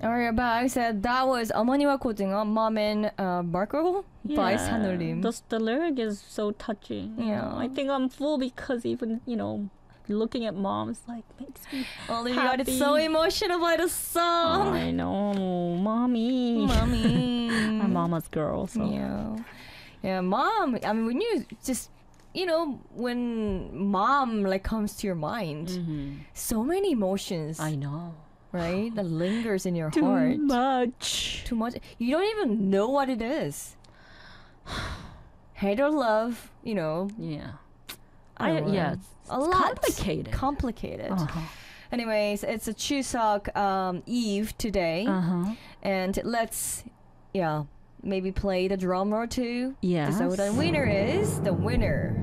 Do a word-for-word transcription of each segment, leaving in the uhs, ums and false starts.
Alright, but I said that was 어머니와 고등어, Mom and uh, Marco by 산울림. The, the lyric is so touching. you Yeah. know. I think I'm full because even, you know, looking at moms like makes me Oh my god, it's happy. so emotional by the song. I know, mommy. Mommy. I'm mama's girl, so. Yeah. Yeah, mom. I mean, when you just, you know, when mom like comes to your mind, Mm-hmm. so many emotions, I know. right? That lingers in your Too heart. much. Too much. You don't even know what it is. Hate or love, you know. Yeah. I I, don't know. yeah, it's, A it's lot. complicated. Complicated. uh-huh. Anyways, it's a Chuseok um, Eve today. Uh-huh. And let's, yeah, maybe play the drum roll too. Yes. So the winner is the winner.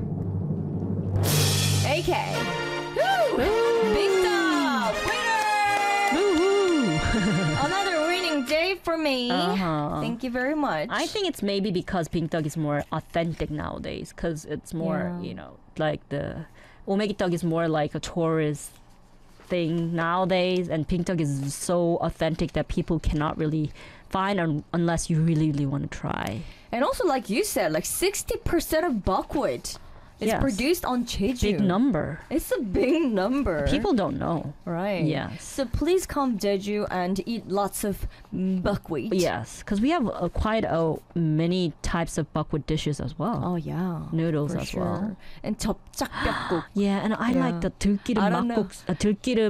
A K. Woo! Big Dog! Winner! Woohoo! Another winning day for me. Uh-huh. Thank you very much. I think it's maybe because Pink Dog is more authentic nowadays, because it's more, Yeah. you know, like the Omegi Dog is more like a tourist thing nowadays, and Pink Dog is so authentic that people cannot really find un- unless you really, really want to try. And also, like you said, like sixty percent of buckwheat is Yes. produced on Jeju. Big number. It's a big number. People don't know. Right. Yes. So please come Jeju and eat lots of buckwheat. Yes, because we have uh, quite a many types of buckwheat dishes as well. Oh yeah. Noodles for as sure. well. And 접착벽국. Yeah, and I Yeah. like the 들기름 I don't know. 막국, uh, 들기름